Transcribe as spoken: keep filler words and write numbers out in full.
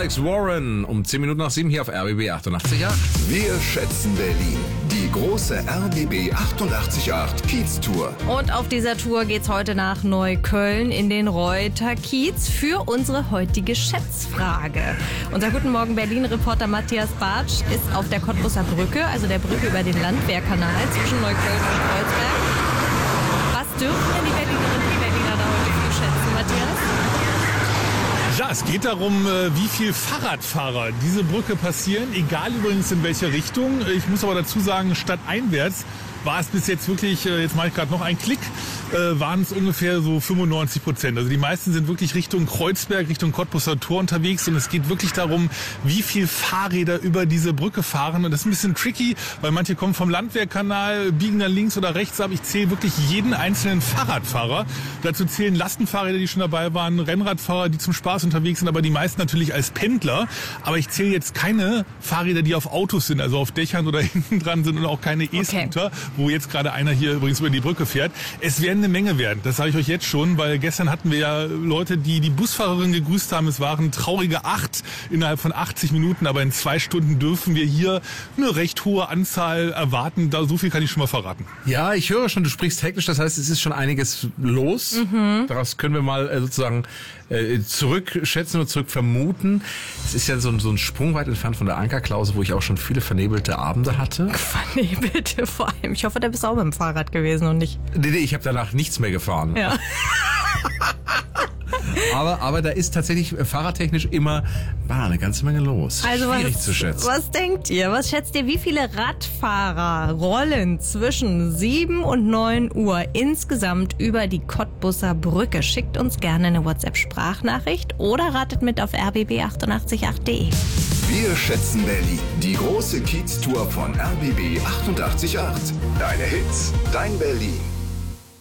Alex Warren um zehn Minuten nach sieben hier auf R B B achtundachtzig Komma acht. Wir schätzen Berlin. Die große R B B achtundachtzig Komma acht Kiez-Tour. Und auf dieser Tour geht's heute nach Neukölln in den Reuter Kiez für unsere heutige Schätzfrage. Unser Guten Morgen Berlin-Reporter Matthias Bartsch ist auf der Cottbuser Brücke, also der Brücke über den Landwehrkanal zwischen Neukölln und Kreuzberg. Was dürfen denn die Berlinerinnen und Berliner da heute viel schätzen, Matthias? Ja, es geht darum, wie viel Fahrradfahrer diese Brücke passieren, egal übrigens in welche Richtung. Ich muss aber dazu sagen, stadteinwärts war es bis jetzt wirklich, jetzt mache ich gerade noch einen Klick, äh, waren es ungefähr so fünfundneunzig Prozent. Also die meisten sind wirklich Richtung Kreuzberg, Richtung Cottbuser Tor unterwegs und es geht wirklich darum, wie viel Fahrräder über diese Brücke fahren. Und das ist ein bisschen tricky, weil manche kommen vom Landwehrkanal, biegen dann links oder rechts ab. Ich zähle wirklich jeden einzelnen Fahrradfahrer. Dazu zählen Lastenfahrräder, die schon dabei waren, Rennradfahrer, die zum Spaß unterwegs sind, aber die meisten natürlich als Pendler. Aber ich zähle jetzt keine Fahrräder, die auf Autos sind, also auf Dächern oder hinten dran sind und auch keine E-Scooter. Okay. Wo jetzt gerade einer hier übrigens über die Brücke fährt. Es werden eine Menge werden, das sage ich euch jetzt schon, weil gestern hatten wir ja Leute, die die Busfahrerin gegrüßt haben. Es waren traurige acht innerhalb von achtzig Minuten, aber in zwei Stunden dürfen wir hier eine recht hohe Anzahl erwarten. Da, so viel kann ich schon mal verraten. Ja, ich höre schon, du sprichst hektisch, das heißt, es ist schon einiges los. Mhm. Daraus können wir mal äh, sozusagen äh, zurückschätzen und zurück vermuten. Es ist ja so, so ein Sprung weit entfernt von der Ankerklause, wo ich auch schon viele vernebelte Abende hatte. Vernebelte vor allem. Ich hoffe, da bist du auch mit dem Fahrrad gewesen und nicht... Nee, nee, ich habe danach nichts mehr gefahren. Ja. aber, aber da ist tatsächlich fahrradtechnisch immer war eine ganze Menge los. Also Schwierig was, zu schätzen. Was denkt ihr? Was schätzt ihr, wie viele Radfahrer rollen zwischen sieben und neun Uhr insgesamt über die Cottbuser Brücke? Schickt uns gerne eine WhatsApp-Sprachnachricht oder ratet mit auf r b b achtundachtzig Komma acht punkt de. Wir schätzen Berlin. Die große Kiez-Tour von R B B achtundachtzig Komma acht. Deine Hits, dein Berlin.